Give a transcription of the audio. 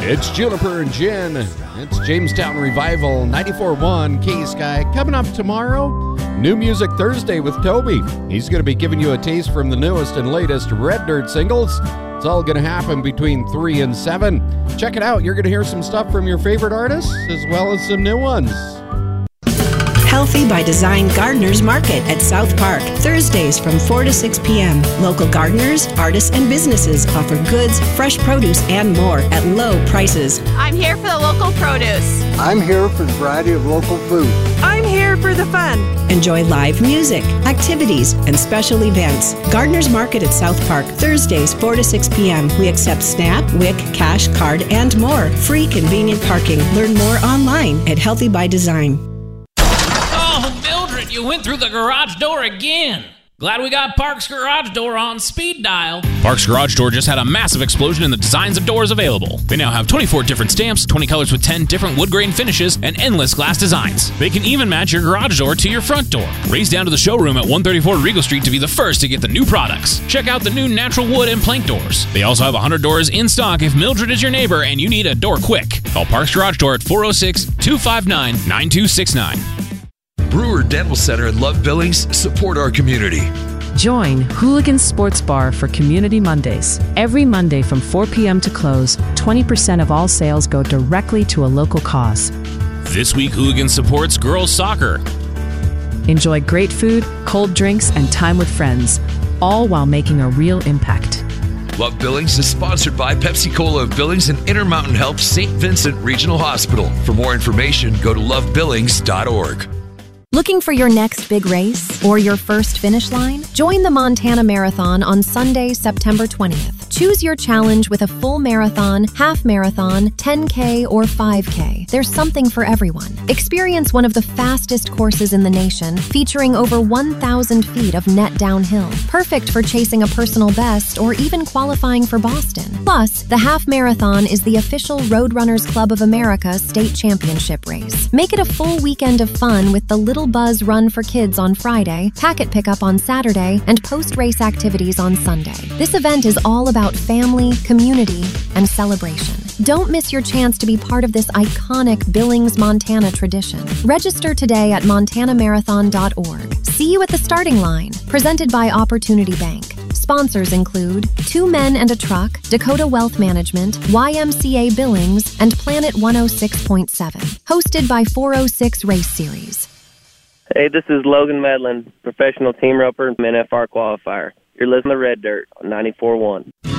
It's Juniper and Gin. It's Jamestown Revival 94.1 K-Sky. Coming up tomorrow, New Music Thursday with Toby. He's going to be giving you a taste from the newest and latest Red Dirt singles. It's all going to happen between 3 and 7. Check it out. You're going to hear some stuff from your favorite artists as well as some new ones. Healthy by Design Gardeners Market at South Park, Thursdays from 4 to 6 p.m. Local gardeners, artists, and businesses offer goods, fresh produce, and more at low prices. I'm here for the local produce. I'm here for the variety of local food. I'm here for the fun. Enjoy live music, activities, and special events. Gardeners Market at South Park, Thursdays 4 to 6 p.m. We accept SNAP, WIC, cash, card, and more. Free convenient parking. Learn more online at Healthy by Design. You went through the garage door again. Glad we got Parks Garage Door on speed dial. Parks Garage Door just had a massive explosion in the designs of doors available. They now have 24 different stamps, 20 colors with 10 different wood grain finishes, and endless glass designs. They can even match your garage door to your front door. Race down to the showroom at 134 Regal Street to be the first to get the new products. Check out the new natural wood and plank doors. They also have 100 doors in stock if Mildred is your neighbor and you need a door quick. Call Parks Garage Door at 406-259-9269. Brewer Dental Center and Love Billings support our community. Join Hooligan Sports Bar for Community Mondays. Every Monday from 4 p.m. to close, 20% of all sales go directly to a local cause. This week, Hooligan supports girls soccer. Enjoy great food, cold drinks, and time with friends, all while making a real impact. Love Billings is sponsored by Pepsi Cola of Billings and Intermountain Health St. Vincent Regional Hospital. For more information, go to lovebillings.org. Looking for your next big race or your first finish line? Join the Montana Marathon on Sunday, September 20th. Choose your challenge with a full marathon, half marathon, 10K, or 5K. There's something for everyone. Experience one of the fastest courses in the nation, featuring over 1,000 feet of net downhill. Perfect for chasing a personal best or even qualifying for Boston. Plus, the half marathon is the official Roadrunners Club of America state championship race. Make it a full weekend of fun with the Little Buzz Run for Kids on Friday, packet pickup on Saturday, and post-race activities on Sunday. This event is all about family, community, and celebration. Don't miss your chance to be part of this iconic Billings, Montana tradition. Register today at montanamarathon.org. See you at the starting line. Presented by Opportunity Bank. Sponsors include Two Men and a Truck, Dakota Wealth Management, YMCA Billings, and Planet 106.7. Hosted by 406 Race Series. Hey, this is Logan Medlin, professional team roper and NFR qualifier. You're listening to Red Dirt on 94.1.